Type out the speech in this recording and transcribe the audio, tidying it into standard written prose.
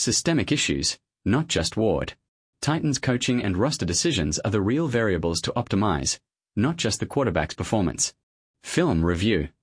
Systemic issues, not just Ward. Titans' coaching and roster decisions are the real variables to optimize, not just the quarterback's performance. Film review.